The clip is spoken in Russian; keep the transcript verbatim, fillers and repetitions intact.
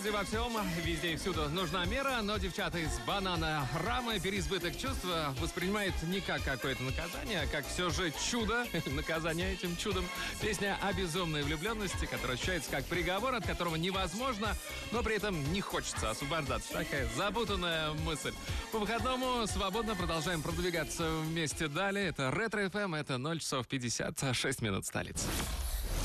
вроде во всем, везде и всюду нужна мера, но девчата из банана рамы переизбыток чувств воспринимают не как какое-то наказание, а как все же чудо, наказание этим чудом. Песня о безумной влюбленности, которая ощущается как приговор, от которого невозможно, но при этом не хочется освобождаться. Такая запутанная мысль. По выходному свободно продолжаем продвигаться вместе далее. Это Ретро эф эм, это ноль часов пятьдесят шесть минут, столица.